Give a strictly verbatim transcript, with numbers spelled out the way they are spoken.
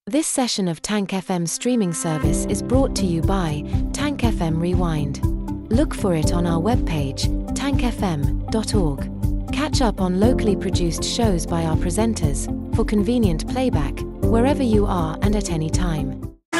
This session of Tank F M streaming service is brought to you by Tank F M Rewind. Look for it on our webpage, tank f m dot org. Catch up on locally produced shows by our presenters, for convenient playback, wherever you are and at any time.